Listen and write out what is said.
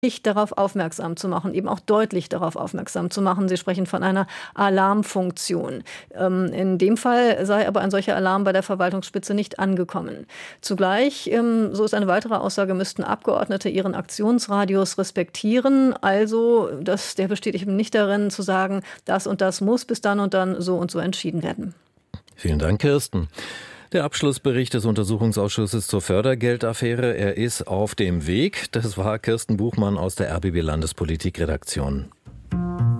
darauf aufmerksam zu machen, eben auch deutlich darauf aufmerksam zu machen. Sie sprechen von einer Alarmfunktion. In dem Fall sei aber ein solcher Alarm bei der Verwaltungsspitze nicht angekommen. Zugleich, so ist eine weitere Aussage, müssten Abgeordnete ihren Aktionsradius respektieren. Also, der besteht eben nicht darin, zu sagen, das und das muss bis dann und dann so und so entschieden werden. Vielen Dank, Kirsten. Der Abschlussbericht des Untersuchungsausschusses zur Fördergeldaffäre, er ist auf dem Weg. Das war Kirsten Buchmann aus der RBB Landespolitik-Redaktion.